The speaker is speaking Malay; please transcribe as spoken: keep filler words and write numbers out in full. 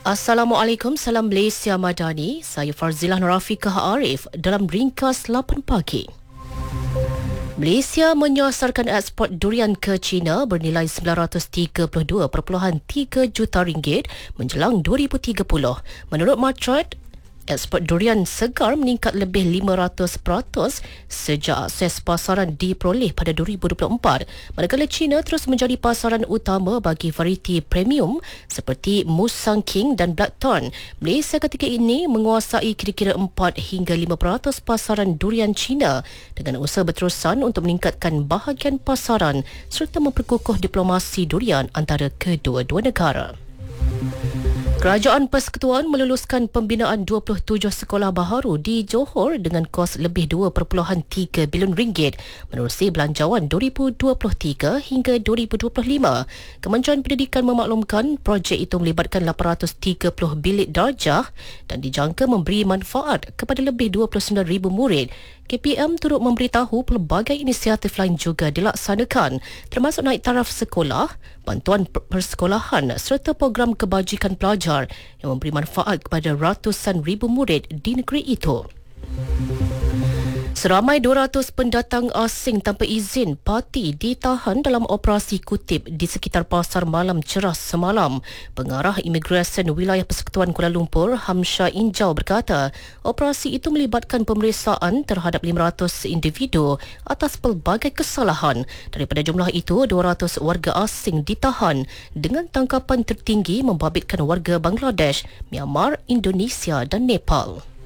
Assalamualaikum, salam Malaysia Madani. Saya Farzilah Nurafiqah Arif dalam ringkas lapan pagi. Malaysia menyasarkan ekspor durian ke China bernilai sembilan ratus tiga puluh dua perpuluhan tiga juta ringgit menjelang dua ribu tiga puluh. Menurut Martrade, ekspor durian segar meningkat lebih lima ratus peratus sejak akses pasaran diperoleh pada dua ribu dua puluh empat, manakala China terus menjadi pasaran utama bagi variti premium seperti Musang King dan Blackthorn. Malaysia ketika ini menguasai kira-kira empat hingga lima peratus pasaran durian China dengan usaha berterusan untuk meningkatkan bahagian pasaran serta memperkukuh diplomasi durian antara kedua-dua negara. Kerajaan Persekutuan meluluskan pembinaan dua puluh tujuh sekolah baharu di Johor dengan kos lebih dua perpuluhan tiga bilion ringgit menerusi belanjawan dua ribu dua puluh tiga hingga dua ribu dua puluh lima. Kementerian Pendidikan memaklumkan projek itu melibatkan lapan ratus tiga puluh bilik darjah dan dijangka memberi manfaat kepada lebih dua puluh sembilan ribu murid. K P M turut memberitahu pelbagai inisiatif lain juga dilaksanakan, termasuk naik taraf sekolah, bantuan persekolahan serta program kebajikan pelajar yang memberi manfaat kepada ratusan ribu murid di negeri itu. Seramai dua ratus pendatang asing tanpa izin parti ditahan dalam operasi kutip di sekitar Pasar Malam Cerah semalam. Pengarah Imigresen Wilayah Persekutuan Kuala Lumpur, Hamsha Injau berkata, operasi itu melibatkan pemeriksaan terhadap lima ratus individu atas pelbagai kesalahan. Daripada jumlah itu, dua ratus warga asing ditahan dengan tangkapan tertinggi membabitkan warga Bangladesh, Myanmar, Indonesia dan Nepal.